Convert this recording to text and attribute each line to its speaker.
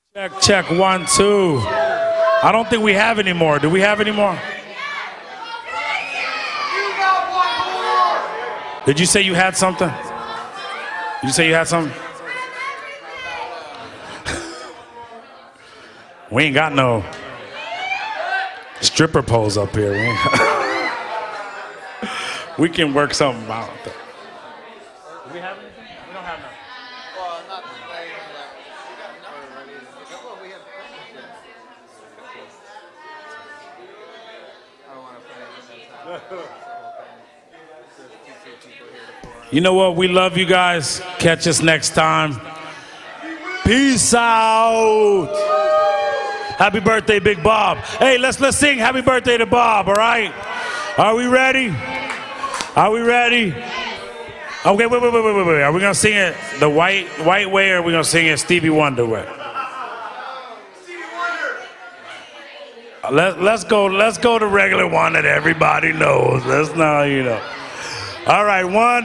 Speaker 1: Check, check, 1, 2. I don't think we have any more. Do we have any more? Did you say you had something? Did you say you had something? We ain't got no stripper poles up here. We can work something out. Do we have anything? We don't have none.
Speaker 2: Well, not today. We got enough already. Well, we have questions. I don't want to finish this.
Speaker 1: You know what? We love you guys. Catch us next time. Peace out. Happy birthday, Big Bob. Hey, let's sing happy birthday to Bob, all right? Are we ready? Are we ready? Okay, wait. Are we going to sing it the white way, or are we going to sing it Stevie Wonder way? Let's go the regular one that everybody knows. Let's know, you know. All right, 1